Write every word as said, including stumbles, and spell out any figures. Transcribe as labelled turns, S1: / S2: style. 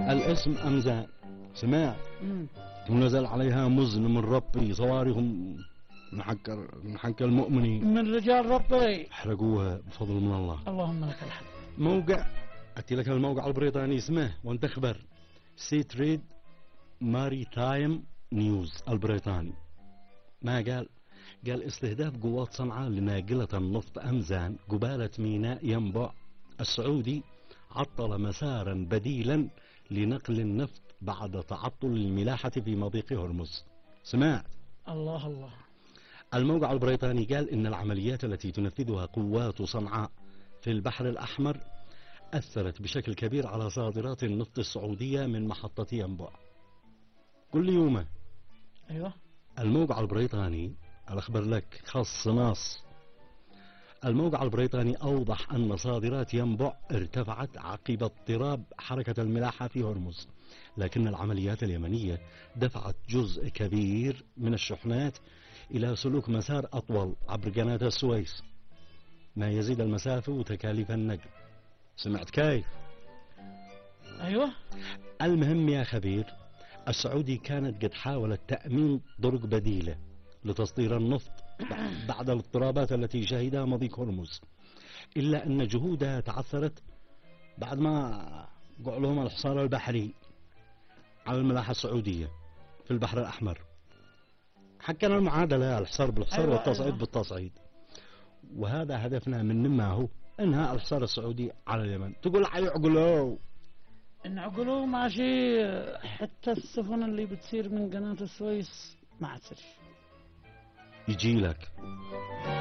S1: الاسم أمزان، سمعت؟
S2: مم.
S1: ونزل عليها مزن من ربي، صواريخ من حق من حق المؤمنين،
S2: من رجال ربي
S1: حرقوها بفضل من الله.
S2: اللهم لك الحمد.
S1: موقع أتي لك الموقع البريطاني اسمه وانت اخبر سي تريد ماري تايم نيوز البريطاني. ما قال؟ قال استهداف قوات صنعاء لناقلة النفط أمزان قبالة ميناء ينبع السعودي عطل مسارا بديلا لنقل النفط بعد تعطل الملاحة في مضيق هرمز. سمعت؟
S2: الله الله.
S1: الموقع البريطاني قال إن العمليات التي تنفذها قوات صنعاء في البحر الأحمر أثرت بشكل كبير على صادرات النفط السعودية من محطة ينبع. كل يوم
S2: ايوه.
S1: الموقع البريطاني الأخبر لك خاص ناص. الموقع البريطاني أوضح أن صادرات ينبع ارتفعت عقب اضطراب حركة الملاحة في هرمز، لكن العمليات اليمنية دفعت جزء كبير من الشحنات إلى سلوك مسار أطول عبر قناة السويس، ما يزيد المسافة وتكاليف النقل. سمعت كيف؟
S2: ايوه.
S1: المهم يا خبير، السعودي كانت قد حاولت تأمين طرق بديلة لتصدير النفط بعد الاضطرابات التي شهدها مضيق هرمز، إلا أن جهودها تعثرت بعد ما قع لهم الحصار البحري على الملاحة السعودية في البحر الأحمر. حكنا المعادلة، الحصار بالحصار
S2: أيوة
S1: والتصعيد
S2: أيوة.
S1: بالتصعيد، وهذا هدفنا من ما هو انهاء الحصار السعودي على اليمن. تقول حيعقلوا
S2: انعقلوا ماشي، حتى السفن اللي بتصير من قناة السويس ما عاد تسير.
S1: يجي لك